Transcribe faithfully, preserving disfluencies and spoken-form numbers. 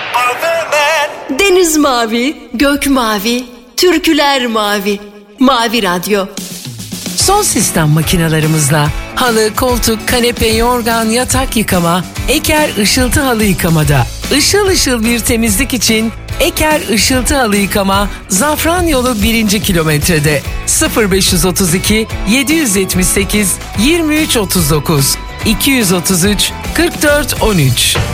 Deniz mavi, gök mavi, türküler mavi. Mavi Radyo. Son sistem makinalarımızla halı, koltuk, kanepe, yorgan, yatak yıkama, Eker ışıltı halı yıkamada. Işıl ışıl bir temizlik için Eker ışıltı halı yıkama Zafran Yolu birinci kilometrede sıfır beş otuz iki yedi yetmiş sekiz yirmi üç otuz dokuz iki otuz üç kırk dört on üç.